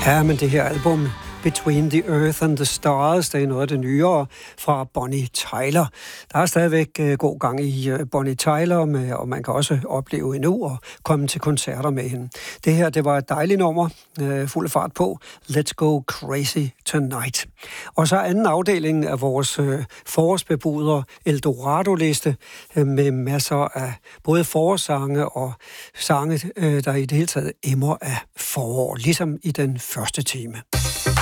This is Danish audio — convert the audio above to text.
Ja, men det her album, Between the Earth and the Stars, det er noget af det nyere fra Bonnie Tyler. Der er stadigvæk god gang i Bonnie Tyler, og man kan også opleve endnu og komme til koncerter med hende. Det her, det var et dejligt nummer, fuld fart på. Let's Go Crazy Tonight. Og så anden afdeling af vores forårsbebuder Eldorado-liste med masser af både forårssange og sange, der i det hele taget emmer af forår, ligesom i den første time.